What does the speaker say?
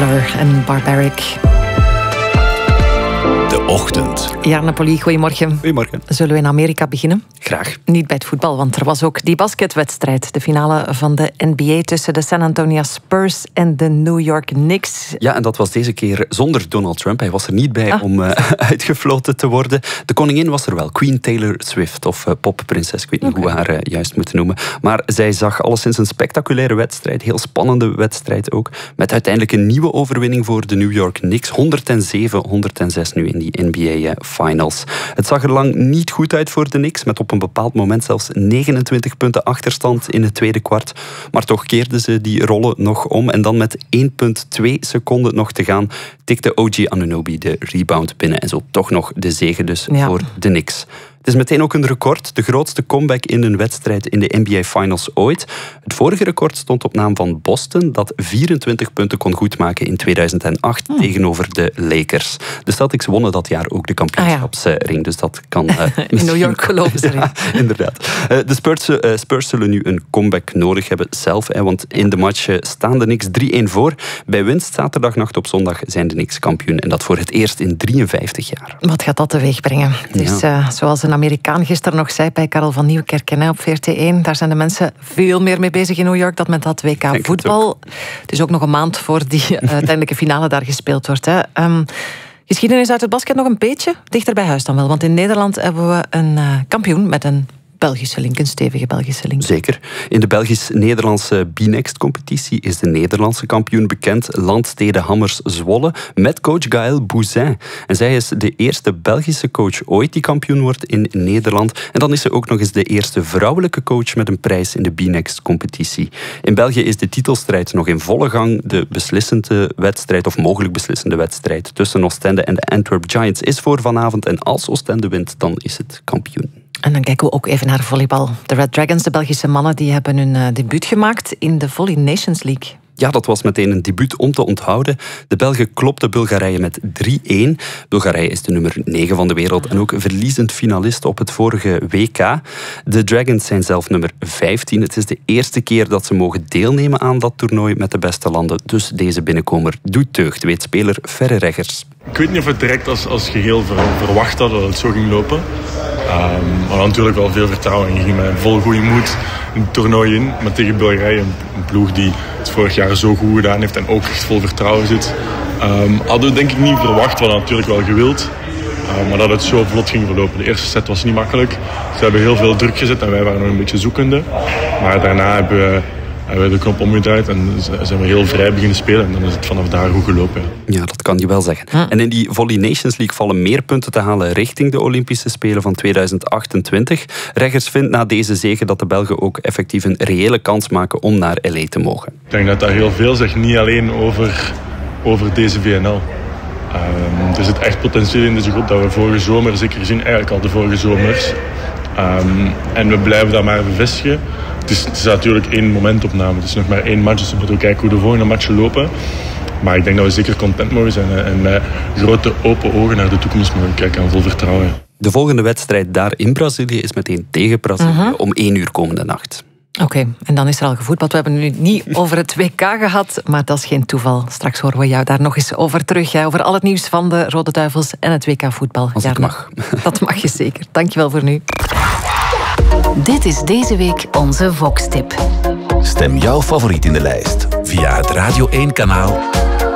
Blur en Barbaric. De ochtend. Ja, Napoli, goedemorgen. Goedemorgen. Zullen we in Amerika beginnen? Graag. Niet bij het voetbal, want er was ook die basketwedstrijd. De finale van de NBA tussen de San Antonio Spurs en de New York Knicks. Ja, en dat was deze keer zonder Donald Trump. Hij was er niet bij om uitgefloten te worden. De koningin was er wel. Queen Taylor Swift, of popprinses. Ik weet niet hoe we haar juist moeten noemen. Maar zij zag alleszins een spectaculaire wedstrijd. Heel spannende wedstrijd ook. Met uiteindelijk een nieuwe overwinning voor de New York Knicks. 107-106 nu in die NBA Finals. Het zag er lang niet goed uit voor de Knicks. Met op een bepaald moment zelfs 29 punten achterstand in het tweede kwart. Maar toch keerden ze die rollen nog om. En dan met 1,2 seconden nog te gaan tikte OG Anunoby de rebound binnen. En zo toch nog de zege dus voor de Knicks. Het is meteen ook een record. De grootste comeback in een wedstrijd in de NBA Finals ooit. Het vorige record stond op naam van Boston, dat 24 punten kon goedmaken in 2008 tegenover de Lakers. De Celtics wonnen dat jaar ook de kampioenschapsring. Dus dat kan... in New York geloven ze erin. Ja, inderdaad. De Spurs zullen nu een comeback nodig hebben zelf. Want in de match staan de Knicks 3-1 voor. Bij winst zaterdagnacht op zondag zijn de Knicks kampioen. En dat voor het eerst in 53 jaar. Wat gaat dat teweeg brengen? Het is zoals een Amerikaan gisteren nog zei bij Karel van Nieuwkerken op VRT1. Daar zijn de mensen veel meer mee bezig in New York dan met dat WK voetbal. Het is ook nog een maand voor die uiteindelijke finale daar gespeeld wordt. Hè. Geschiedenis uit het basket nog een beetje dichter bij huis dan wel. Want in Nederland hebben we een kampioen met een Belgische link, een stevige Belgische link. Zeker. In de Belgisch-Nederlandse B-Next-competitie is de Nederlandse kampioen bekend, Landstede Hammers Zwolle, met coach Gaël Bouzin. En zij is de eerste Belgische coach ooit die kampioen wordt in Nederland. En dan is ze ook nog eens de eerste vrouwelijke coach met een prijs in de B-Next-competitie. In België is de titelstrijd nog in volle gang. De beslissende wedstrijd, of mogelijk beslissende wedstrijd, tussen Oostende en de Antwerp Giants is voor vanavond. En als Oostende wint, dan is het kampioen. En dan kijken we ook even naar volleybal. De Red Dragons, de Belgische mannen, die hebben hun debuut gemaakt in de Volley Nations League. Ja, dat was meteen een debuut om te onthouden. De Belgen klopten Bulgarije met 3-1. Bulgarije is de nummer 9 van de wereld en ook verliezend finalist op het vorige WK. De Dragons zijn zelf nummer 15. Het is de eerste keer dat ze mogen deelnemen aan dat toernooi met de beste landen. Dus deze binnenkomer doet deugd, weet speler Ferre Reggers. Ik weet niet of we het direct als geheel verwacht hadden dat het zo ging lopen. Maar natuurlijk wel veel vertrouwen. En je ging met vol goede moed een toernooi in. Maar tegen Bulgarije, een ploeg die het vorig jaar zo goed gedaan heeft en ook echt vol vertrouwen zit. Hadden we denk ik niet verwacht, we hadden natuurlijk wel gewild. Maar dat het zo vlot ging verlopen. De eerste set was niet makkelijk. Ze hebben heel veel druk gezet en wij waren nog een beetje zoekende. Maar daarna hebben we de knop omgedraaid en zijn we heel vrij beginnen spelen. En dan is het vanaf daar goed gelopen. Ja, dat kan je wel zeggen. En in die Volley Nations League vallen meer punten te halen richting de Olympische Spelen van 2028. Reggers vindt na deze zege dat de Belgen ook effectief een reële kans maken om naar LA te mogen. Ik denk dat dat heel veel zegt, niet alleen over deze VNL. Er zit echt potentieel in deze groep dat we vorige zomer zeker gezien, eigenlijk al de vorige zomers. En we blijven dat maar bevestigen. Het is natuurlijk één momentopname. Het is nog maar één match, dus we moeten ook kijken hoe de volgende matchen lopen. Maar ik denk dat we zeker content mogen zijn en met grote open ogen naar de toekomst mogen kijken en vol vertrouwen. De volgende wedstrijd daar in Brazilië is meteen tegen Brazilië om 1 uur komende nacht. Oké, en dan is er al gevoetbald. We hebben het nu niet over het WK gehad, maar dat is geen toeval. Straks horen we jou daar nog eens over terug. Over al het nieuws van de Rode Duivels en het WK voetbal. Als het mag. Dat mag je zeker. Dankjewel voor nu. Dit is deze week onze Vox-tip. Stem jouw favoriet in de lijst via het Radio 1-kanaal